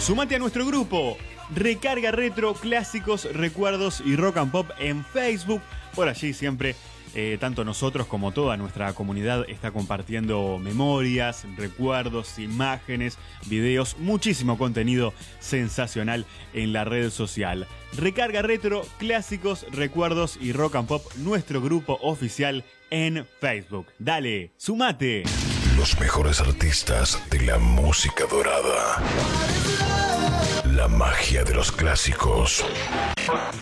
Sumate a nuestro grupo Recarga Retro, Clásicos, Recuerdos y Rock and Pop en Facebook. Por allí siempre, tanto nosotros como toda nuestra comunidad está compartiendo memorias, recuerdos, imágenes, videos, muchísimo contenido sensacional en la red social. Recarga Retro, Clásicos, Recuerdos y Rock and Pop, nuestro grupo oficial en Facebook. Dale, sumate. Los mejores artistas de la música dorada. La magia de los clásicos.